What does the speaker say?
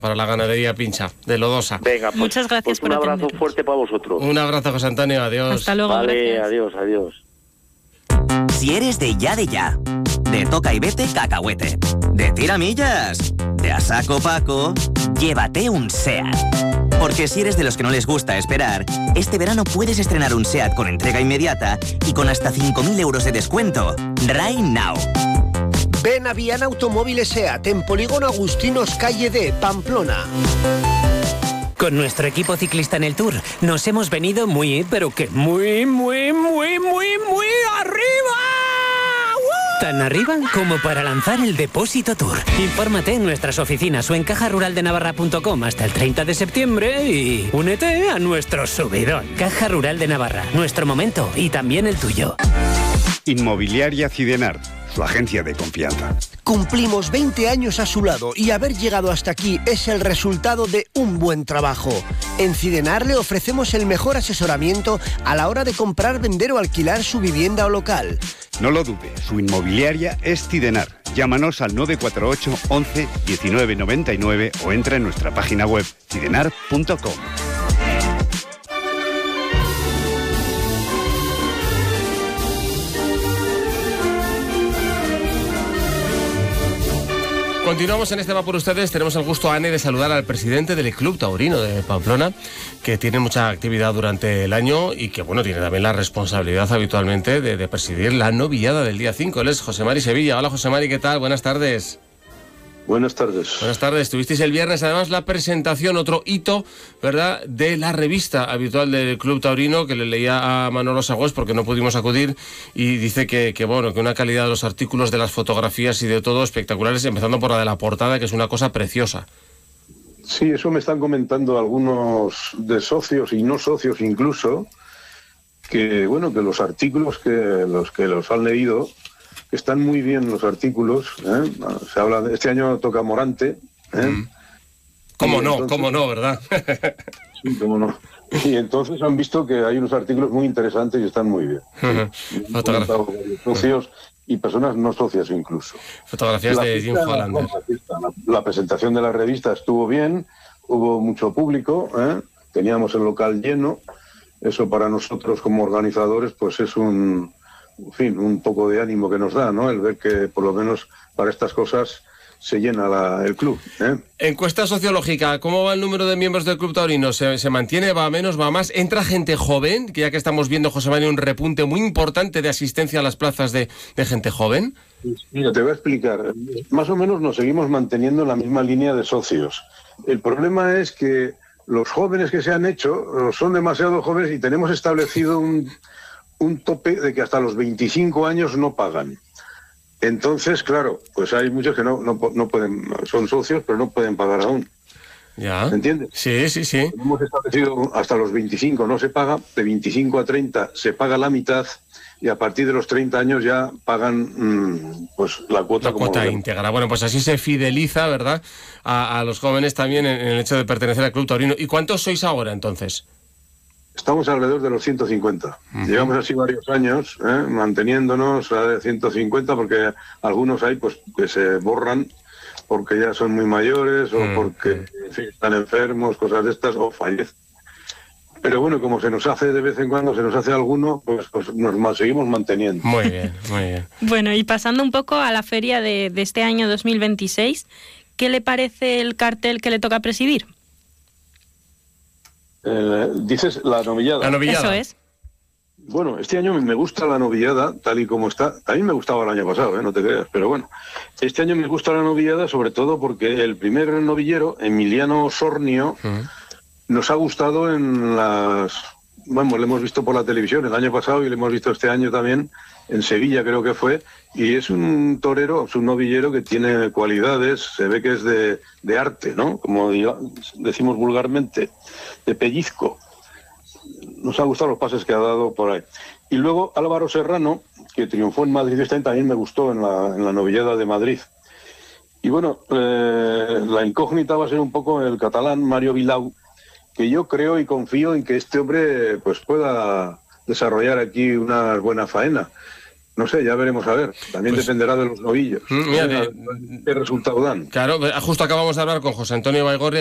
para la ganadería Pincha, de Lodosa. Venga, pues, muchas gracias pues un por abrazo atendernos. fuerte para vosotros. Un abrazo, José Antonio, adiós. Hasta luego, Vale, gracias. adiós. Si eres de ya, de toca y vete cacahuete, de tiramillas, de a saco Paco, llévate un SEAT. Porque si eres de los que no les gusta esperar, este verano puedes estrenar un SEAT con entrega inmediata y con hasta 5.000 euros de descuento. Right now. Ven a Viana Automóviles SEAT en Polígono Agustinos, calle D, Pamplona. Con nuestro equipo ciclista en el Tour nos hemos venido muy, pero que muy arriba. Tan arriba como para lanzar el Depósito Tour. Infórmate en nuestras oficinas o en cajaruraldenavarra.com hasta el 30 de septiembre y únete a nuestro subidón. Caja Rural de Navarra, nuestro momento y también el tuyo. Inmobiliaria Cidenar, su agencia de confianza. Cumplimos 20 años a su lado y haber llegado hasta aquí es el resultado de un buen trabajo. En Cidenar le ofrecemos el mejor asesoramiento a la hora de comprar, vender o alquilar su vivienda o local. No lo dude, su inmobiliaria es Cidenar. Llámanos al 948 11 19 99 o entra en nuestra página web cidenar.com. Continuamos en este Va por Ustedes. Tenemos el gusto, Ane, de saludar al presidente del Club Taurino de Pamplona, que tiene mucha actividad durante el año y que, bueno, tiene también la responsabilidad habitualmente de presidir la novillada del día 5. Él es José Mari Sevilla. Hola, José Mari, ¿qué tal? Buenas tardes. Buenas tardes. Buenas tardes. Tuvisteis el viernes, además, la presentación, otro hito, ¿verdad?, de la revista habitual del Club Taurino, que le leía a Manolo Sagüés porque no pudimos acudir, y dice que una calidad de los artículos, de las fotografías y de todo espectaculares, empezando por la de la portada, que es una cosa preciosa. Sí, eso me están comentando algunos de socios y no socios incluso, que que los artículos que los han leído, están muy bien los artículos, ¿eh? Se habla de, este año toca Morante, ¿eh? ¿Cómo no, verdad? Sí, cómo no. Y entonces han visto que hay unos artículos muy interesantes y están muy bien. Socios y personas no socias incluso. Fotografías de Jim Hollander. La presentación de la revista estuvo bien, hubo mucho público, ¿eh? Teníamos el local lleno. Eso para nosotros como organizadores pues es un poco de ánimo que nos da, ¿no? El ver que por lo menos para estas cosas se llena el club, ¿eh? Encuesta sociológica, ¿cómo va el número de miembros del Club Taurino? ¿Se mantiene, va a menos, va a más? ¿Entra gente joven? Que ya que estamos viendo, José María, un repunte muy importante de asistencia a las plazas de gente joven. Mira, te voy a explicar. Más o menos nos seguimos manteniendo en la misma línea de socios. El problema es que los jóvenes que se han hecho son demasiado jóvenes y tenemos establecido un tope de que hasta los 25 años no pagan. Entonces, claro, pues hay muchos que no pueden, son socios, pero no pueden pagar aún. Ya. ¿Me entiendes? Sí. Hemos establecido hasta los 25 no se paga, de 25 a 30 se paga la mitad y a partir de los 30 años ya pagan pues la cuota. La cuota íntegra. Bueno, pues así se fideliza, ¿verdad?, a los jóvenes también en el hecho de pertenecer al Club Taurino. ¿Y cuántos sois ahora, entonces? Estamos alrededor de los 150. Llevamos así varios años, manteniéndonos a 150, porque algunos hay pues que se borran porque ya son muy mayores o porque están enfermos, cosas de estas, o fallecen. Pero bueno, como se nos hace de vez en cuando, se nos hace alguno, pues nos seguimos manteniendo. Muy bien. Bueno, y pasando un poco a la feria de este año 2026, ¿qué le parece el cartel que le toca presidir? Dices la novillada. La novillada. Eso es. Bueno, este año me gusta la novillada tal y como está. A mí me gustaba el año pasado, no te creas, pero bueno. Este año me gusta la novillada sobre todo porque el primer novillero, Emiliano Sornio, nos ha gustado en las... Vamos, lo hemos visto por la televisión el año pasado y lo hemos visto este año también, en Sevilla creo que fue, y es un torero, es un novillero que tiene cualidades, se ve que es de arte, ¿no? Como decimos vulgarmente, de pellizco. Nos han gustado los pases que ha dado por ahí. Y luego Álvaro Serrano, que triunfó en Madrid este año, también me gustó en la novillada de Madrid. Y bueno, la incógnita va a ser un poco el catalán Mario Vilau, que yo creo y confío en que este hombre pues pueda desarrollar aquí una buena faena. no sé, ya veremos a ver. También Pues, dependerá de los novillos. mira, ¿Qué resultado dan? Claro, justo acabamos de hablar con José Antonio Baigorria,